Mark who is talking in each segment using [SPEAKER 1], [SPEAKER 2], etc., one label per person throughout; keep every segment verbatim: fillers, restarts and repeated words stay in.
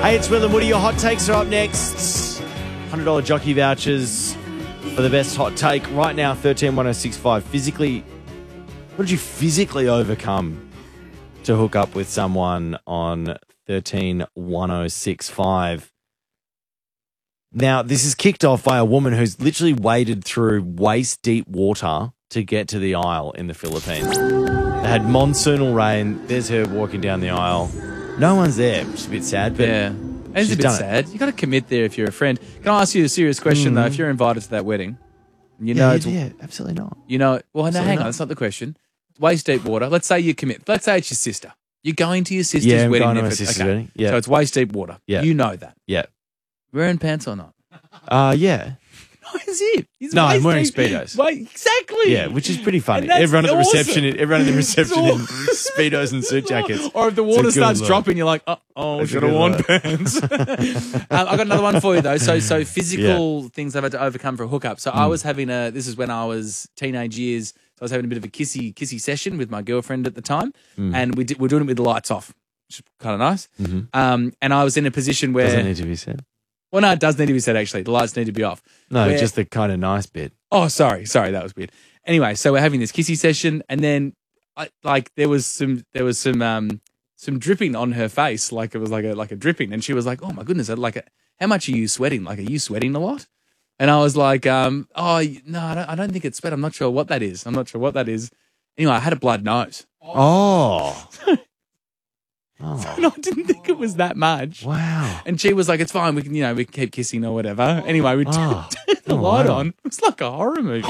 [SPEAKER 1] Hey, it's Will and Woody. Your hot takes are up next. one hundred dollars jockey vouchers for the best hot take. Right now, thirteen one oh six five. Physically, what did you physically overcome to hook up with someone on thirteen one oh six five? Now, this is kicked off by a woman who's literally waded through waist-deep water to get to the aisle in the Philippines. They had monsoonal rain. There's her walking down the aisle. No one's there, which is a bit sad. But
[SPEAKER 2] yeah, it's a bit sad. You got to commit there if you're a friend. Can I ask you a serious question, mm. though? If you're invited to that wedding, you know,
[SPEAKER 1] yeah,
[SPEAKER 2] it's,
[SPEAKER 1] yeah, absolutely not.
[SPEAKER 2] You know, well, no, hang
[SPEAKER 1] not.
[SPEAKER 2] on, that's not the question. Waist-deep water. Let's say you commit. Let's say it's your sister. You're going to your sister's
[SPEAKER 1] yeah, I'm
[SPEAKER 2] wedding.
[SPEAKER 1] going to my
[SPEAKER 2] okay.
[SPEAKER 1] sister's wedding. Yeah.
[SPEAKER 2] So it's waist-deep water.
[SPEAKER 1] Yeah.
[SPEAKER 2] You know that.
[SPEAKER 1] Yeah.
[SPEAKER 2] Wearing pants or not?
[SPEAKER 1] Uh, yeah.
[SPEAKER 2] No, is it? He's
[SPEAKER 1] no, I'm wearing
[SPEAKER 2] deep.
[SPEAKER 1] Speedos.
[SPEAKER 2] Wait, exactly.
[SPEAKER 1] Yeah, which is pretty funny.
[SPEAKER 2] Everyone
[SPEAKER 1] Everyone at the
[SPEAKER 2] awesome.
[SPEAKER 1] reception, everyone at the reception in Speedos and suit jackets.
[SPEAKER 2] Or if the water starts
[SPEAKER 1] look.
[SPEAKER 2] dropping, you're like, oh, oh I should have worn pants. um, I got another one for you though. So, so physical yeah. things I've had to overcome for a hookup. So mm. I was having a. This is when I was teenage years. So I was having a bit of a kissy kissy session with my girlfriend at the time, mm. and we did, we're doing it with the lights off, which is kind of nice.
[SPEAKER 1] Mm-hmm.
[SPEAKER 2] Um, and I was in a position where
[SPEAKER 1] doesn't need to be said.
[SPEAKER 2] Well, no, it does need to be said, actually. The lights need to be off.
[SPEAKER 1] No,
[SPEAKER 2] where,
[SPEAKER 1] just the kind of nice bit.
[SPEAKER 2] Oh, sorry. Sorry, that was weird. Anyway, so we're having this kissy session, and then, I, like, there was some there was some um, some dripping on her face. Like, it was like a like a dripping. And she was like, oh, my goodness, like, a, how much are you sweating? Like, are you sweating a lot? And I was like, um, oh, no, I don't, I don't think it's sweat. I'm not sure what that is. I'm not sure what that is. Anyway, I had a blood nose.
[SPEAKER 1] Oh.
[SPEAKER 2] Oh. And I didn't think it was that much.
[SPEAKER 1] Wow.
[SPEAKER 2] And she was like, it's fine. We can, you know, we can keep kissing or whatever. Anyway, we
[SPEAKER 1] oh.
[SPEAKER 2] turned the
[SPEAKER 1] oh,
[SPEAKER 2] light
[SPEAKER 1] wow.
[SPEAKER 2] on. It was like a horror movie.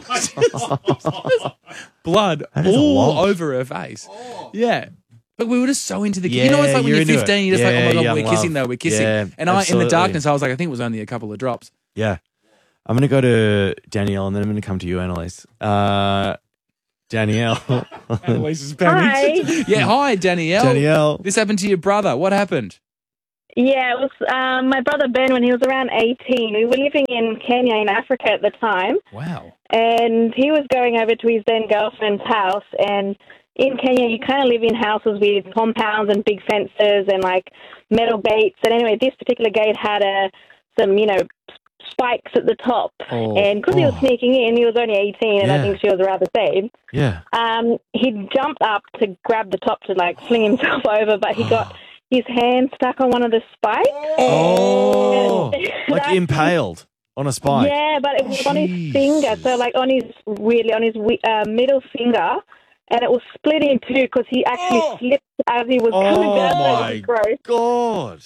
[SPEAKER 1] Oh.
[SPEAKER 2] Blood all over her face. Oh. Yeah. But we were just so into the kiss. Yeah, you know, it's like when you're fifteen, you're just
[SPEAKER 1] yeah,
[SPEAKER 2] like, oh my God, we're
[SPEAKER 1] love.
[SPEAKER 2] kissing though. We're kissing.
[SPEAKER 1] Yeah,
[SPEAKER 2] and I,
[SPEAKER 1] absolutely.
[SPEAKER 2] in the darkness, I was like, I think it was only a couple of drops.
[SPEAKER 1] Yeah. I'm going to go to Danielle and then I'm going to come to you, Annalise. Uh, Danielle.
[SPEAKER 2] Annalise is panicked.
[SPEAKER 3] Hi.
[SPEAKER 2] Yeah, hi, Danielle.
[SPEAKER 1] Danielle.
[SPEAKER 2] This happened to your brother. What happened?
[SPEAKER 3] Yeah, it was um, my brother Ben when he was around eighteen. We were living in Kenya in Africa at the time.
[SPEAKER 2] Wow.
[SPEAKER 3] And he was going over to his then girlfriend's house. And in Kenya, you kind of live in houses with compounds and big fences and like metal gates. And anyway, this particular gate had a some, you know, spikes at the top,
[SPEAKER 1] oh,
[SPEAKER 3] and because
[SPEAKER 1] oh.
[SPEAKER 3] he was sneaking in, he was only eighteen, and
[SPEAKER 1] yeah.
[SPEAKER 3] I think she was around the same.
[SPEAKER 1] Yeah.
[SPEAKER 3] Um, he jumped up to grab the top to like fling himself over, but he got his hand stuck on one of the spikes.
[SPEAKER 1] Oh, like impaled on a spike.
[SPEAKER 3] Yeah, but it was
[SPEAKER 1] Jeez.
[SPEAKER 3] on his finger, so like on his really on his uh, middle finger, and it was split in two because he actually oh. slipped as he was
[SPEAKER 1] oh
[SPEAKER 3] coming down.
[SPEAKER 1] Oh my God!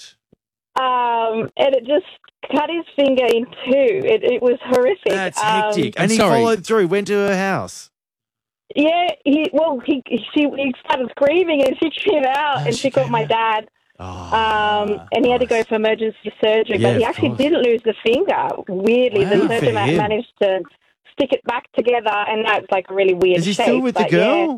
[SPEAKER 3] Um, and it just cut his finger in two. It, it was horrific.
[SPEAKER 1] That's
[SPEAKER 3] um,
[SPEAKER 1] hectic. And
[SPEAKER 2] I'm
[SPEAKER 1] he
[SPEAKER 2] sorry.
[SPEAKER 1] followed through, went to her house.
[SPEAKER 3] Yeah, he well, he she he started screaming and she came out
[SPEAKER 1] oh,
[SPEAKER 3] and she, she called my out. dad.
[SPEAKER 1] Oh,
[SPEAKER 3] um, and he had to go for emergency surgery,
[SPEAKER 1] yeah,
[SPEAKER 3] but he actually
[SPEAKER 1] course.
[SPEAKER 3] didn't lose the finger. Weirdly,
[SPEAKER 1] wow,
[SPEAKER 3] the surgeon managed to stick it back together, and now it's like a really weird
[SPEAKER 1] Is he
[SPEAKER 3] shape.
[SPEAKER 1] still with the girl?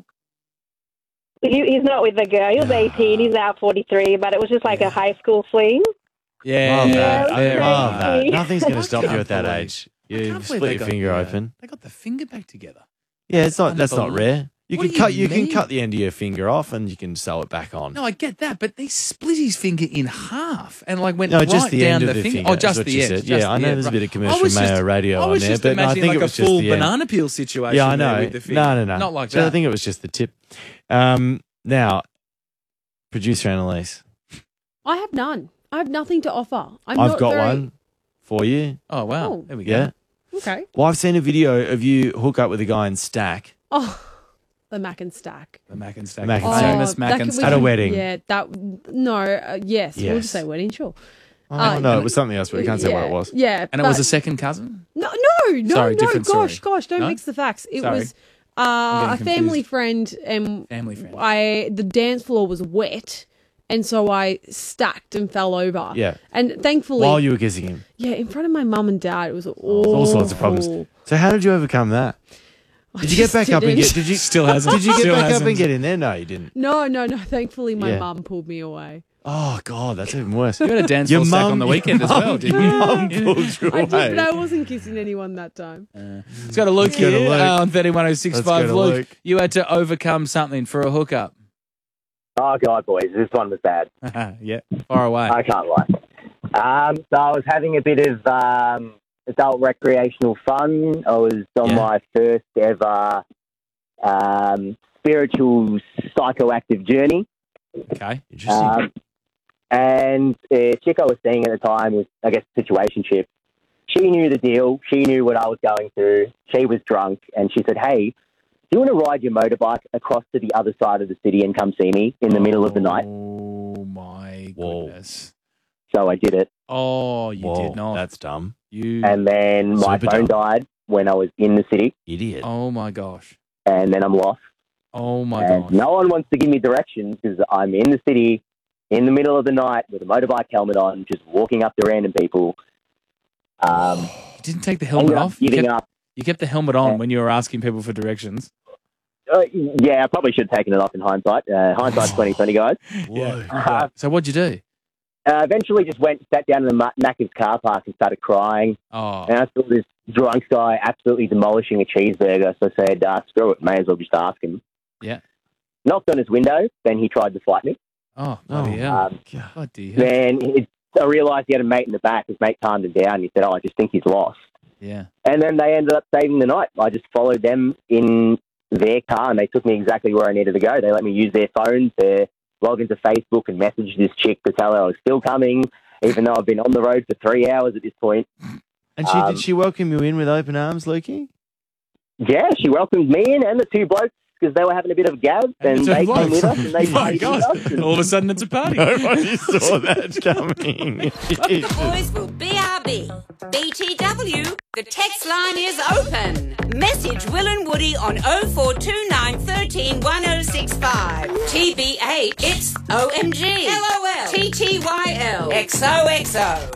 [SPEAKER 3] Yeah. He, he's not with the girl. He was eighteen. He's now forty-three, but it was just like yeah. a high school fling.
[SPEAKER 2] Yeah,
[SPEAKER 1] love
[SPEAKER 2] yeah,
[SPEAKER 1] that. I
[SPEAKER 2] yeah.
[SPEAKER 1] love that. Nothing's going to stop you at that
[SPEAKER 2] believe,
[SPEAKER 1] age. You split your finger
[SPEAKER 2] the,
[SPEAKER 1] open.
[SPEAKER 2] They got the finger back together.
[SPEAKER 1] Yeah, it's not. That's not rare. You
[SPEAKER 2] what
[SPEAKER 1] can cut.
[SPEAKER 2] You,
[SPEAKER 1] you can
[SPEAKER 2] mean?
[SPEAKER 1] cut the end of your finger off, and you can sew it back on.
[SPEAKER 2] No, I get that, but they split his finger in half and like went
[SPEAKER 1] no,
[SPEAKER 2] right
[SPEAKER 1] just the
[SPEAKER 2] down
[SPEAKER 1] end of
[SPEAKER 2] the,
[SPEAKER 1] the
[SPEAKER 2] finger.
[SPEAKER 1] finger.
[SPEAKER 2] Oh, just the end.
[SPEAKER 1] Said.
[SPEAKER 2] Just
[SPEAKER 1] yeah,
[SPEAKER 2] the
[SPEAKER 1] I know
[SPEAKER 2] end.
[SPEAKER 1] there's a bit of
[SPEAKER 2] I
[SPEAKER 1] commercial
[SPEAKER 2] was
[SPEAKER 1] Mayo
[SPEAKER 2] just,
[SPEAKER 1] radio
[SPEAKER 2] I was
[SPEAKER 1] on there,
[SPEAKER 2] just
[SPEAKER 1] but no, I
[SPEAKER 2] imagining
[SPEAKER 1] think
[SPEAKER 2] like
[SPEAKER 1] it was
[SPEAKER 2] a
[SPEAKER 1] just
[SPEAKER 2] full
[SPEAKER 1] the end.
[SPEAKER 2] banana peel situation.
[SPEAKER 1] Yeah, I
[SPEAKER 2] there
[SPEAKER 1] know.
[SPEAKER 2] With the finger.
[SPEAKER 1] No, no, no.
[SPEAKER 2] Not like
[SPEAKER 1] so
[SPEAKER 2] that.
[SPEAKER 1] I think it was just the tip. Um, now, producer Annalise,
[SPEAKER 4] I have none. I have nothing to offer. I'm
[SPEAKER 1] I've
[SPEAKER 4] not
[SPEAKER 1] got
[SPEAKER 4] very...
[SPEAKER 1] one for you.
[SPEAKER 2] Oh wow!
[SPEAKER 4] Oh.
[SPEAKER 2] There we go.
[SPEAKER 1] Yeah.
[SPEAKER 4] Okay.
[SPEAKER 1] Well, I've seen a video of you hook up with a guy and stack.
[SPEAKER 4] Oh. The Mac and Stack.
[SPEAKER 2] The Mac and Stack.
[SPEAKER 1] Mac and
[SPEAKER 2] oh,
[SPEAKER 1] Stack.
[SPEAKER 2] Famous Mac and
[SPEAKER 4] could,
[SPEAKER 2] Stack.
[SPEAKER 1] At a wedding.
[SPEAKER 4] Yeah, that, no, uh, yes,
[SPEAKER 1] Yes.
[SPEAKER 4] we'll just say wedding, sure.
[SPEAKER 1] Oh,
[SPEAKER 4] Uh,
[SPEAKER 1] no, it was something else, but we can't say
[SPEAKER 4] yeah,
[SPEAKER 1] what it was.
[SPEAKER 4] Yeah.
[SPEAKER 2] And it
[SPEAKER 4] but-
[SPEAKER 2] was a second cousin?
[SPEAKER 4] No, no, no,
[SPEAKER 2] Sorry,
[SPEAKER 4] no,
[SPEAKER 2] different
[SPEAKER 4] gosh,
[SPEAKER 2] story.
[SPEAKER 4] gosh, don't
[SPEAKER 2] No?
[SPEAKER 4] mix the facts. It
[SPEAKER 2] Sorry.
[SPEAKER 4] was uh, a
[SPEAKER 2] getting
[SPEAKER 4] family
[SPEAKER 2] confused.
[SPEAKER 4] friend and
[SPEAKER 2] Family friend.
[SPEAKER 4] I, the dance floor was wet. And so I stacked and fell over.
[SPEAKER 1] Yeah.
[SPEAKER 4] And thankfully...
[SPEAKER 1] While you were kissing him.
[SPEAKER 4] Yeah, in front of my mum and dad. It was awful.
[SPEAKER 1] All sorts of problems. So how did you overcome that?
[SPEAKER 4] I
[SPEAKER 1] Did you get
[SPEAKER 4] just
[SPEAKER 1] back up and
[SPEAKER 4] didn't.
[SPEAKER 1] get? Did you
[SPEAKER 2] Still hasn't.
[SPEAKER 1] Did you get
[SPEAKER 2] Still
[SPEAKER 1] back up
[SPEAKER 2] hasn't.
[SPEAKER 1] and get in there? No, you didn't.
[SPEAKER 4] No, no, no. Thankfully, my
[SPEAKER 1] Yeah.
[SPEAKER 4] mum pulled me away.
[SPEAKER 1] Oh God, that's even worse.
[SPEAKER 2] You had a dance
[SPEAKER 1] Your
[SPEAKER 2] floor stack
[SPEAKER 1] mum-
[SPEAKER 2] on the weekend as
[SPEAKER 1] your
[SPEAKER 2] well,
[SPEAKER 1] mum-
[SPEAKER 2] didn't
[SPEAKER 1] your
[SPEAKER 2] you?
[SPEAKER 1] mum pulled you
[SPEAKER 4] I did, but I
[SPEAKER 1] away.
[SPEAKER 4] wasn't kissing anyone that time.
[SPEAKER 2] Uh, let's go to Luke
[SPEAKER 1] Let's go to
[SPEAKER 2] here
[SPEAKER 1] Luke.
[SPEAKER 2] uh, on thirty-one oh six five.
[SPEAKER 1] Let's go to
[SPEAKER 2] Luke,
[SPEAKER 1] Luke.
[SPEAKER 2] you had to overcome something for a hookup.
[SPEAKER 5] Oh, God, boys, this one was bad.
[SPEAKER 2] Yeah, far away.
[SPEAKER 5] I can't lie. Um, so I was having a bit of um, adult recreational fun. I was on
[SPEAKER 1] Yeah.
[SPEAKER 5] my first ever um, spiritual psychoactive journey.
[SPEAKER 2] Okay.
[SPEAKER 1] Interesting.
[SPEAKER 5] Um, and a chick I was seeing at the time was, I guess, situationship. She knew the deal. She knew what I was going through. She was drunk, and she said, "Hey, do you want to ride your motorbike across to the other side of the city and come see me in the middle of the night?"
[SPEAKER 2] Oh, my
[SPEAKER 1] Whoa.
[SPEAKER 2] goodness.
[SPEAKER 5] So I did it.
[SPEAKER 2] Oh, you
[SPEAKER 1] Whoa,
[SPEAKER 2] did not.
[SPEAKER 1] That's dumb.
[SPEAKER 2] You.
[SPEAKER 5] And then my
[SPEAKER 1] Super
[SPEAKER 5] phone
[SPEAKER 1] dumb.
[SPEAKER 5] died when I was in the city,
[SPEAKER 1] Idiot.
[SPEAKER 2] Oh, my gosh.
[SPEAKER 5] and then I'm lost.
[SPEAKER 2] Oh, my
[SPEAKER 5] and
[SPEAKER 2] gosh.
[SPEAKER 5] no one wants to give me directions because I'm in the city in the middle of the night with a motorbike helmet on, just walking up to random people. Um,
[SPEAKER 2] You didn't take the helmet
[SPEAKER 5] ended up
[SPEAKER 2] off? You
[SPEAKER 5] giving
[SPEAKER 2] kept,
[SPEAKER 5] up.
[SPEAKER 2] you kept the helmet on
[SPEAKER 5] Yeah.
[SPEAKER 2] when you were asking people for directions.
[SPEAKER 5] Uh, yeah, I probably should have taken it off in hindsight. Uh, hindsight's twenty twenty, guys.
[SPEAKER 1] Whoa.
[SPEAKER 5] Uh,
[SPEAKER 2] So what'd you do?
[SPEAKER 5] uh, eventually, just went, sat down in the Ma- Macca's car park and started crying.
[SPEAKER 2] Oh,
[SPEAKER 5] And I saw this drunk guy absolutely demolishing a cheeseburger. So I said, uh, "Screw it, may as well just ask him."
[SPEAKER 2] yeah.
[SPEAKER 5] Knocked on his window. Then he tried to fight me.
[SPEAKER 2] Oh, bloody
[SPEAKER 1] Oh.
[SPEAKER 2] hell.
[SPEAKER 5] Um,
[SPEAKER 1] God.
[SPEAKER 2] Bloody hell.
[SPEAKER 5] then he, I realised he had a mate in the back. His mate calmed him down. He said, "Oh, I just think he's lost."
[SPEAKER 2] Yeah.
[SPEAKER 5] And then they ended up saving the night. I just followed them in their car, and they took me exactly where I needed to go. They let me use their phones, to log into Facebook and message this chick to tell her I was still coming, even though I've been on the road for three hours at this point.
[SPEAKER 1] And she
[SPEAKER 5] Um,
[SPEAKER 1] did she welcome you in with open arms, Lukey?
[SPEAKER 5] Yeah, she welcomed me in and the two blokes because they were having a bit of a gab, and,
[SPEAKER 2] the two
[SPEAKER 5] they
[SPEAKER 2] blokes.
[SPEAKER 5] came with us, and they
[SPEAKER 2] Oh, my
[SPEAKER 5] partied
[SPEAKER 2] God.
[SPEAKER 5] with us. And
[SPEAKER 2] All of a sudden, it's a party.
[SPEAKER 1] Nobody saw that coming.
[SPEAKER 6] The boys will B R B. B T W, the text line is open. Message Will and Woody on oh four two nine one three one oh six five. T B H, it's O M G. L O L. T T Y L. X O X O.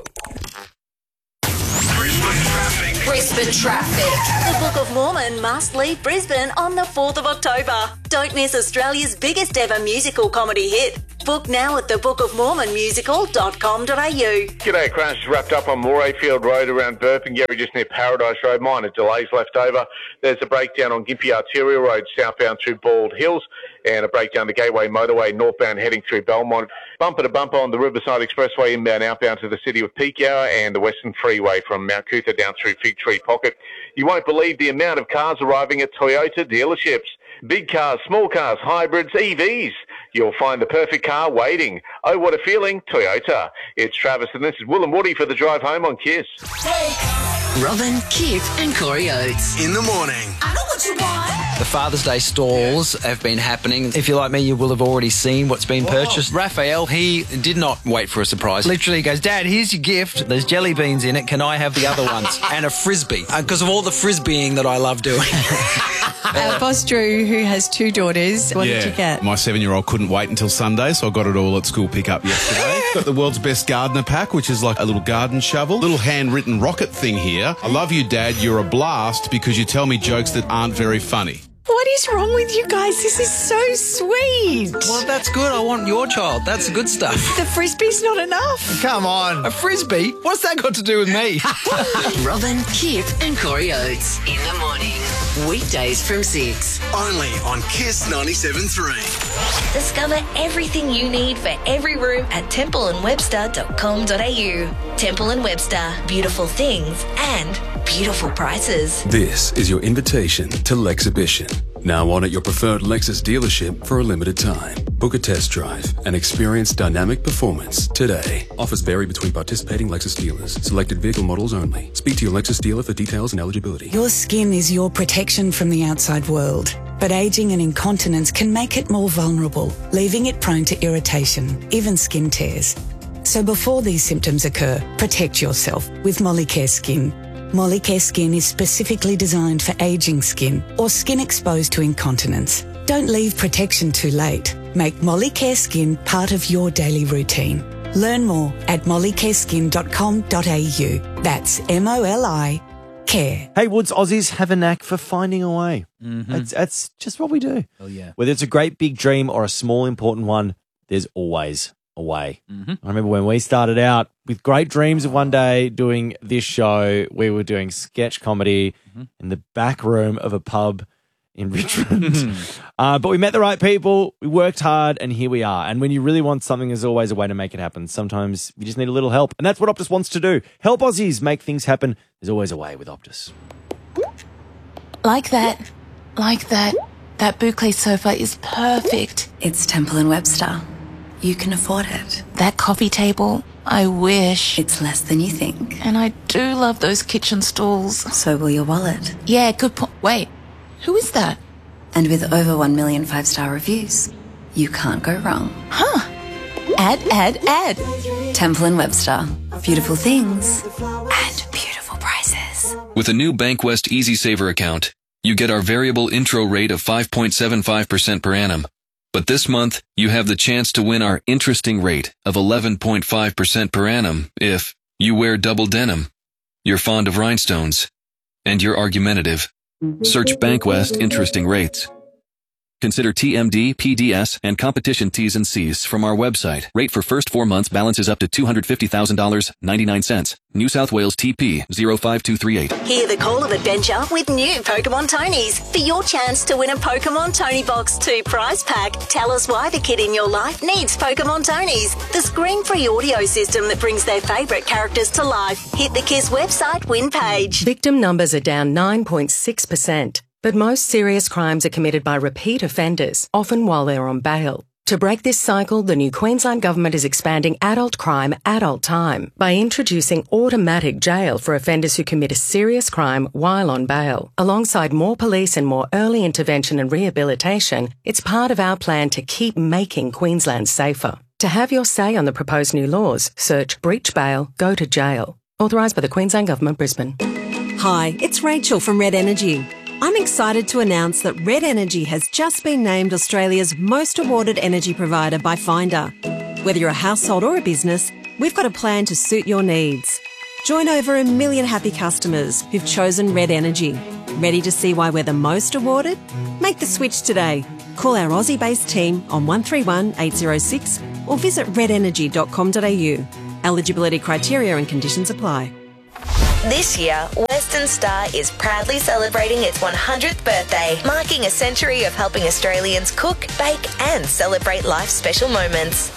[SPEAKER 6] Brisbane traffic.
[SPEAKER 7] The Book of Mormon must leave Brisbane on the fourth of October. Don't miss Australia's biggest ever musical comedy hit. Book now at the book of mormon musical dot com dot a u.
[SPEAKER 8] G'day, crash wrapped up on Morayfield Road around Burpengary, just near Paradise Road. Minor delays left over. There's a breakdown on Gympie Arterial Road, southbound through Bald Hills, and a breakdown the Gateway Motorway, northbound heading through Belmont. Bumper to bumper on the Riverside Expressway, inbound, outbound to the city of Peak Hour, and the Western Freeway from Mount Cootha down through Fig Tree Pocket. You won't believe the amount of cars arriving at Toyota dealerships. Big cars, small cars, hybrids, E Vs. You'll find the perfect car waiting. Oh, what a feeling, Toyota. It's Travis, and this is Will and Woody for the drive home on Kiss.
[SPEAKER 9] Robin, Kip and Corey Oates.
[SPEAKER 10] In the morning.
[SPEAKER 7] I know what you want.
[SPEAKER 11] The Father's Day stalls have been happening. If you're like me, you will have already seen what's been purchased. Raphael, he did not wait for a surprise. Literally he goes, Dad, here's your gift. There's jelly beans in it. Can I have the other ones? And a Frisbee. Because of all the Frisbeeing that I love doing.
[SPEAKER 12] Our boss Drew, who has two daughters, what did you get?
[SPEAKER 10] My seven-year-old couldn't wait until Sunday, so I got it all at school pickup yesterday. Got the world's best gardener pack, which is like a little garden shovel. Little handwritten rocket thing here. I love you, Dad. You're a blast because you tell me jokes that aren't very funny.
[SPEAKER 12] What is wrong with you guys? This is so sweet.
[SPEAKER 11] Well, that's good. I want your child. That's good stuff.
[SPEAKER 12] The Frisbee's not enough.
[SPEAKER 11] Come on. A Frisbee? What's that got to do with me?
[SPEAKER 9] Robin, Kip and Corey Oates. In the morning. Weekdays from six.
[SPEAKER 10] Only on Kiss ninety-seven point three.
[SPEAKER 7] Discover everything you need for every room at temple and webster dot com dot a u. Temple and Webster, beautiful things and beautiful prices.
[SPEAKER 13] This is your invitation to Lexhibition. Now on at your preferred Lexus dealership for a limited time. Book a test drive and experience dynamic performance today. Offers vary between participating Lexus dealers. Selected vehicle models only. Speak to your Lexus dealer for details and eligibility.
[SPEAKER 12] Your skin is your protection from the outside world, but aging and incontinence can make it more vulnerable, leaving it prone to irritation, even skin tears. So before these symptoms occur, protect yourself with Molicare Skin. Molicare Skin is specifically designed for aging skin or skin exposed to incontinence. Don't leave protection too late. Make Molicare Skin part of your daily routine. Learn more at molicare skin dot com dot a u. That's M O L I care.
[SPEAKER 1] Hey, Woods, Aussies have a knack for finding a way.
[SPEAKER 2] Mm-hmm.
[SPEAKER 1] That's, that's just what we do.
[SPEAKER 2] Oh, yeah.
[SPEAKER 1] Whether it's a great big dream or a small important one, there's always a way.
[SPEAKER 2] Mm-hmm.
[SPEAKER 1] I remember when we started out with great dreams of one day doing this show, we were doing sketch comedy
[SPEAKER 2] Mm-hmm.
[SPEAKER 1] in the back room of a pub in Richmond. uh, but we met the right people, we worked hard, and here we are. And when you really want something, there's always a way to make it happen. Sometimes you just need a little help. And that's what Optus wants to do. Help Aussies make things happen. There's always a way with Optus.
[SPEAKER 14] Like that. Like that. That boucle sofa is perfect.
[SPEAKER 15] It's Temple and Webster. You can afford it.
[SPEAKER 14] That coffee table, I wish.
[SPEAKER 15] It's less than you think.
[SPEAKER 14] And I do love those kitchen stools.
[SPEAKER 15] So will your wallet.
[SPEAKER 14] Yeah, good point. Wait, who is that?
[SPEAKER 15] And with over one million five-star reviews, you can't go wrong.
[SPEAKER 14] Huh. Add, add, add.
[SPEAKER 15] Temple and Webster. Beautiful things and beautiful prices.
[SPEAKER 16] With a new Bankwest Easy Saver account, you get our variable intro rate of five point seven five percent per annum. But this month, you have the chance to win our interesting rate of eleven point five percent per annum if you wear double denim, you're fond of rhinestones, and you're argumentative. Search Bankwest Interesting Rates. Consider T M D, P D S, and competition T's and C's from our website. Rate for first four months balances up to two hundred fifty thousand dollars and ninety-nine cents. New South Wales T P zero five two three eight.
[SPEAKER 7] Hear the call of adventure with new Pokemon Tonys. For your chance to win a Pokemon Tony Box two prize pack, tell us why the kid in your life needs Pokemon Tonys. The screen-free audio system that brings their favourite characters to life. Hit the KISS website win page.
[SPEAKER 17] Victim numbers are down nine point six percent. But most serious crimes are committed by repeat offenders, often while they're on bail. To break this cycle, the new Queensland Government is expanding adult crime, adult time by introducing automatic jail for offenders who commit a serious crime while on bail. Alongside more police and more early intervention and rehabilitation, it's part of our plan to keep making Queensland safer. To have your say on the proposed new laws, search breach bail, go to jail. Authorised by the Queensland Government, Brisbane.
[SPEAKER 18] Hi, it's Rachel from Red Energy. I'm excited to announce that Red Energy has just been named Australia's most awarded energy provider by Finder. Whether you're a household or a business, we've got a plan to suit your needs. Join over a million happy customers who've chosen Red Energy. Ready to see why we're the most awarded? Make the switch today. Call our Aussie-based team on one three one, eight zero six or visit red energy dot com dot a u. Eligibility criteria and conditions apply.
[SPEAKER 19] This year, Western Star is proudly celebrating its one hundredth birthday, marking a century of helping Australians cook, bake and celebrate life's special moments.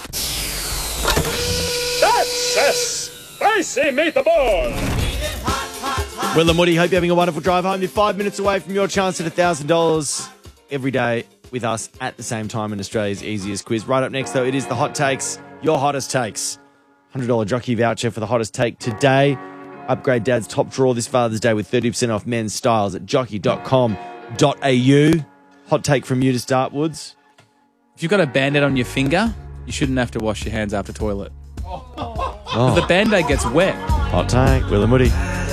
[SPEAKER 20] That's a spicy meatball!
[SPEAKER 1] Will and Woody, hope you're having a wonderful drive home. You're five minutes away from your chance at one thousand dollars every day with us at the same time in Australia's easiest quiz. Right up next, though, it is the Hot Takes, your hottest takes. one hundred dollars jockey voucher for the hottest take today. Upgrade Dad's top drawer this Father's Day with thirty percent off men's styles at jockey dot com dot a u. Hot take from you to start, Woods.
[SPEAKER 2] If you've got a Band-Aid on your finger, you shouldn't have to wash your hands after toilet. Oh. The Band-Aid gets wet.
[SPEAKER 1] Hot take, Will and Woody.